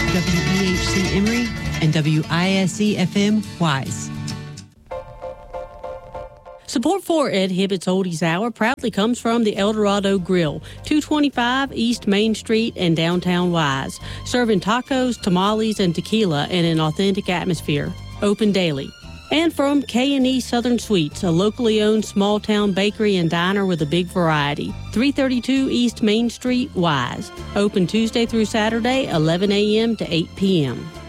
WEHC Emory and WISC FM Wise. Support for Ed Hibbett's Oldies Hour proudly comes from the El Dorado Grill, 225 East Main Street in downtown Wise, serving tacos, tamales, and tequila in an authentic atmosphere. Open daily. And from K&E Southern Sweets, a locally owned small-town bakery and diner with a big variety. 332 East Main Street, Wise. Open Tuesday through Saturday, 11 a.m. to 8 p.m.